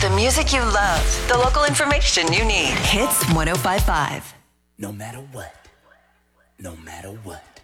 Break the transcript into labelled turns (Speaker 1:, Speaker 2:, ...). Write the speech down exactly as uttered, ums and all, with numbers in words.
Speaker 1: The music you love, the local information you need. Hits one oh five point five.
Speaker 2: No matter what, no matter what.